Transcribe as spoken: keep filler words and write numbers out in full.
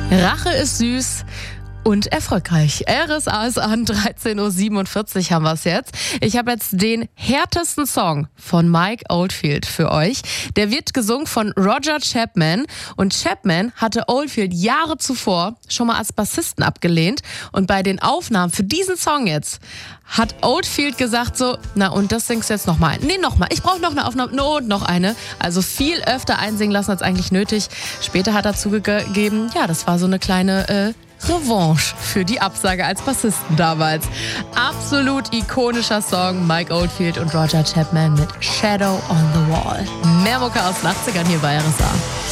Rache ist süß und erfolgreich. R S A ist an, dreizehn Uhr siebenundvierzig haben wir es jetzt. Ich habe jetzt den härtesten Song von Mike Oldfield für euch. Der wird gesungen von Roger Chapman und Chapman hatte Oldfield Jahre zuvor schon mal als Bassisten abgelehnt und bei den Aufnahmen für diesen Song jetzt hat Oldfield gesagt so, na und das singst du jetzt nochmal. Nee, nochmal. Ich brauche noch eine Aufnahme. No, und noch eine. Also viel öfter einsingen lassen als eigentlich nötig. Später hat er zugegeben, ja, das war so eine kleine äh, Revanche für die Absage als Bassisten damals. Absolut ikonischer Song, Mike Oldfield und Roger Chapman mit Shadow on the Wall. Mehr Mucke aus den achtzigern hier bei R S A.